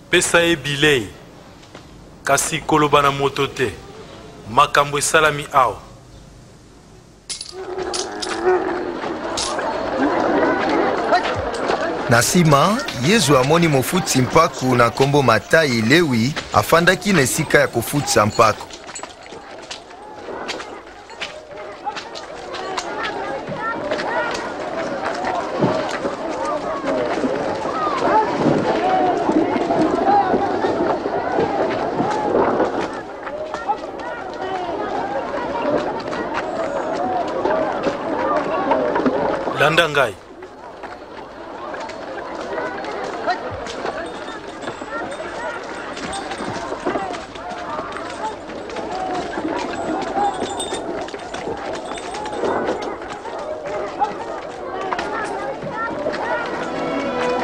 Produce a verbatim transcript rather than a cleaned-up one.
pesa ye bilei kasi koloba na moto te makambo esalami awa. Na nsima Yezu amoni mofutisi mpaku na nkombo Matayi Lewi afandaki na esika ya kofutisa mpaku. Landa ngai.